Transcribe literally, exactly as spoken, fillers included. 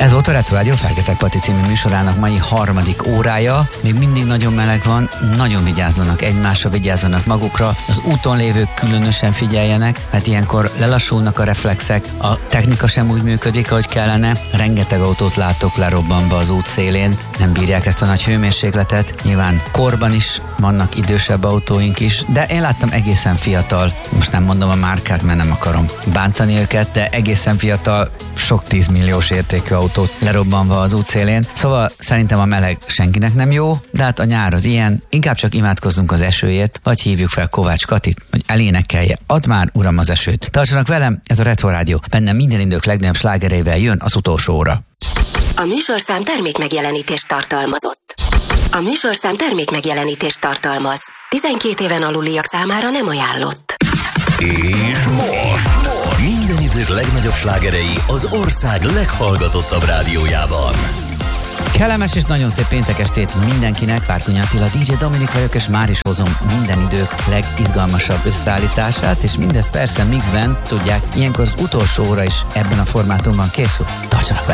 Ez volt a Retro Rádió Fergetek Pati című műsorának mai harmadik órája. Még mindig nagyon meleg van, nagyon vigyázzanak egymásra, vigyázzanak magukra. Az úton lévők különösen figyeljenek, mert ilyenkor lelassulnak a reflexek, a technika sem úgy működik, ahogy kellene. Rengeteg autót látok lerobbanva az út szélén, nem bírják ezt a nagy hőmérsékletet. Nyilván korban is vannak idősebb autóink is, de én láttam egészen fiatal, most nem mondom a márkát, mert nem akarom bántani őket, de egészen fiatal, sok tízmilliós értékű autót lerobbanva az útszélén. Szóval szerintem a meleg senkinek nem jó, de hát a nyár az ilyen, inkább csak imádkozzunk az esőért, vagy hívjuk fel Kovács Katit, hogy elénekelje, add már uram az esőt. Tartsanak velem, ez a Retro Rádió, benne minden idők legnagyobb slágereivel jön az utolsó óra. A műsorszám termékmegjelenítést tartalmazott. A műsorszám termékmegjelenítést tartalmaz. tizenkét éven aluliak számára nem ajánlott. És most minden idők legnagyobb slágerei az ország leghallgatottabb rádiójában. Kellemes és nagyon szép péntek estét mindenkinek, Várkonyi Attila, dé dzsé Dominik vagyok, és már is hozom minden idők legizgalmasabb összeállítását, és mindezt persze mixben, tudják, ilyenkor az utolsó óra is ebben a formátumban készül. Tartsanak vele!